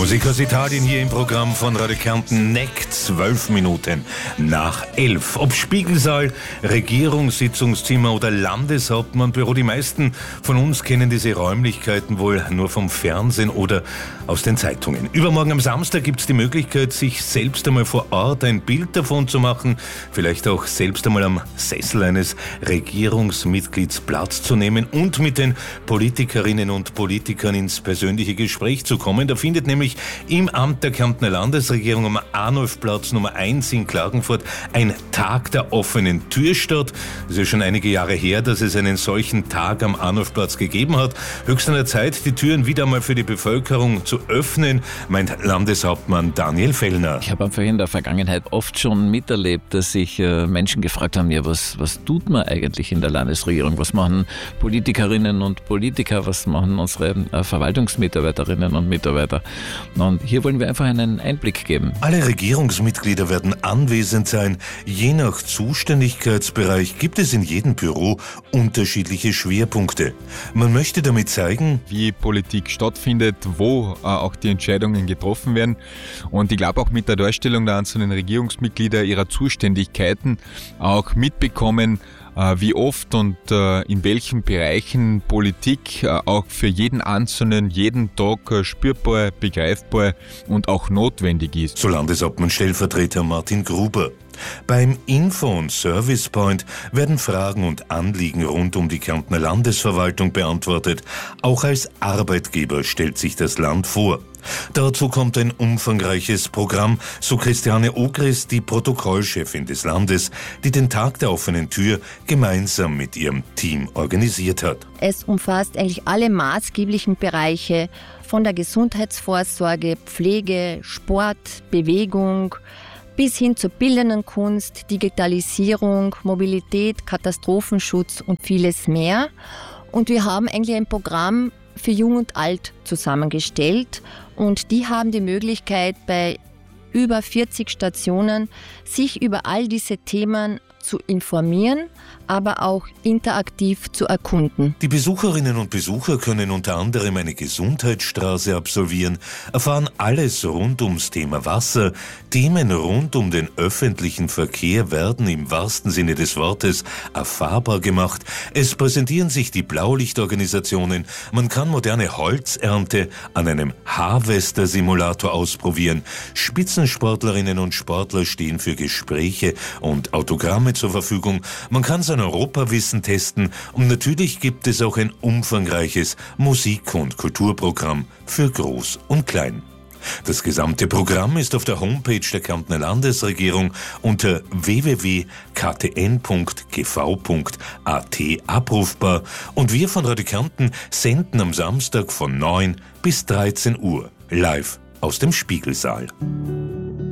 Musik aus Italien hier im Programm von Radio Kärnten, Neck 12 Minuten nach 11. Ob Spiegelsaal, Regierungssitzungszimmer oder Landeshauptmannbüro, die meisten von uns kennen diese Räumlichkeiten wohl nur vom Fernsehen oder aus den Zeitungen. Übermorgen am Samstag gibt es die Möglichkeit, sich selbst einmal vor Ort ein Bild davon zu machen, vielleicht auch selbst einmal am Sessel eines Regierungsmitglieds Platz zu nehmen und mit den Politikerinnen und Politikern ins persönliche Gespräch zu kommen. Da findet nämlich im Amt der Kärntner Landesregierung am Arnulfplatz Nummer 1 in Klagenfurt ein Tag der offenen Tür statt. Es ist ja schon einige Jahre her, dass es einen solchen Tag am Arnulfplatz gegeben hat. Höchst an der Zeit, die Türen wieder mal für die Bevölkerung zu öffnen, meint Landeshauptmann Daniel Fellner. Ich habe einfach in der Vergangenheit oft schon miterlebt, dass sich Menschen gefragt haben, ja, was tut man eigentlich in der Landesregierung? Was machen Politikerinnen und Politiker? Was machen unsere Verwaltungsmitarbeiterinnen und Mitarbeiter? Und hier wollen wir einfach einen Einblick geben. Alle Regierungsmitglieder werden anwesend sein. Je nach Zuständigkeitsbereich gibt es in jedem Büro unterschiedliche Schwerpunkte. Man möchte damit zeigen, wie Politik stattfindet, wo auch die Entscheidungen getroffen werden. Und ich glaube auch mit der Darstellung der einzelnen Regierungsmitglieder ihrer Zuständigkeiten auch mitbekommen, wie oft und in welchen Bereichen Politik auch für jeden Einzelnen jeden Tag spürbar, begreifbar und auch notwendig ist. So Landeshauptmann-Stellvertreter Martin Gruber. Beim Info- und Service Point werden Fragen und Anliegen rund um die Kärntner Landesverwaltung beantwortet. Auch als Arbeitgeber stellt sich das Land vor. Dazu kommt ein umfangreiches Programm, so Christiane Ogris, die Protokollchefin des Landes, die den Tag der offenen Tür gemeinsam mit ihrem Team organisiert hat. Es umfasst eigentlich alle maßgeblichen Bereiche von der Gesundheitsvorsorge, Pflege, Sport, Bewegung, bis hin zur bildenden Kunst, Digitalisierung, Mobilität, Katastrophenschutz und vieles mehr. Und wir haben eigentlich ein Programm für Jung und Alt zusammengestellt und die haben die Möglichkeit, bei über 40 Stationen sich über all diese Themen zu informieren, aber auch interaktiv zu erkunden. Die Besucherinnen und Besucher können unter anderem eine Gesundheitsstraße absolvieren, erfahren alles rund ums Thema Wasser, Themen rund um den öffentlichen Verkehr werden im wahrsten Sinne des Wortes erfahrbar gemacht. Es präsentieren sich die Blaulichtorganisationen, man kann moderne Holzernte an einem Harvester-Simulator ausprobieren. Spitzensportlerinnen und Sportler stehen für Gespräche und Autogramme zur Verfügung. Man kann sein Europawissen testen und natürlich gibt es auch ein umfangreiches Musik- und Kulturprogramm für Groß und Klein. Das gesamte Programm ist auf der Homepage der Kärntner Landesregierung unter www.ktn.gv.at abrufbar und wir von Radio Kärnten senden am Samstag von 9 bis 13 Uhr live aus dem Spiegelsaal.